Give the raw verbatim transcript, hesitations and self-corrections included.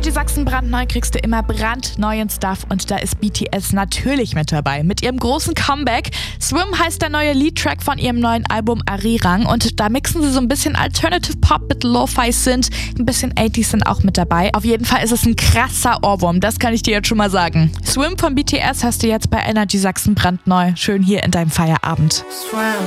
Energy Sachsen brandneu kriegst du immer brandneuen Stuff und da ist B T S natürlich mit dabei. Mit ihrem großen Comeback. Swim heißt der neue Lead-Track von ihrem neuen Album Arirang und da mixen sie so ein bisschen Alternative Pop mit Lo-Fi-Synth, ein bisschen achtziger sind auch mit dabei. Auf jeden Fall ist es ein krasser Ohrwurm, das kann ich dir jetzt schon mal sagen. Swim von B T S hast du jetzt bei Energy Sachsen brandneu. Schön hier in deinem Feierabend.